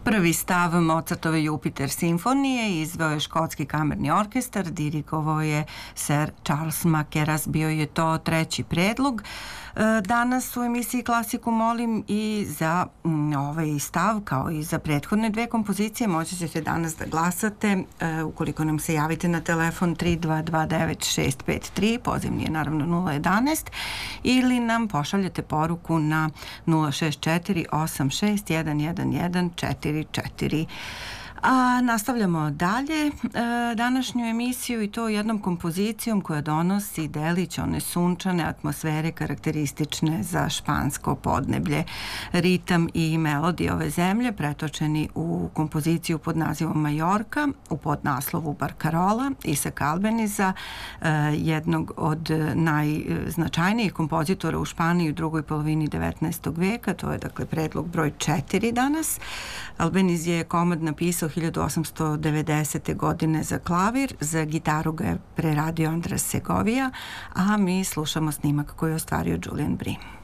Prvi stav Mozartove Jupiter simfonije izveo je Škotski kamerni orkestar, dirigovao je Sir Charles Mackerras, bio je to treći predlog. Danas u emisiji Klasiku molim i za ovaj stav, kao i za prethodne dve kompozicije, moći ćete danas da glasate ukoliko nam se javite na telefon 3229-653, pozivni je naravno 011, ili nam pošaljete poruku na 064-86-111-44. A nastavljamo dalje današnju emisiju, i to jednom kompozicijom koja donosi delić one sunčane atmosfere karakteristične za špansko podneblje. Ritam i melodije ove zemlje pretočeni u kompoziciju pod nazivom Majorka, u podnaslovu Barcarola, Isaac Albeniza, jednog od najznačajnijih kompozitora u Španiji u drugoj polovini 19. veka. To je dakle predlog broj 4 danas. Albeniz je komad napisao 1890. godine za klavir, za gitaru ga je preradio Andras Segovia, a mi slušamo snimak koji je ostvario Julian Bream.